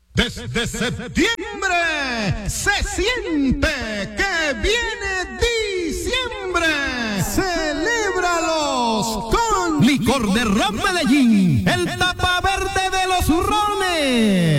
Desde septiembre se siente que viene diciembre. Celébralos con Licor de Ron Medellín, el tapa verde de los hurrones.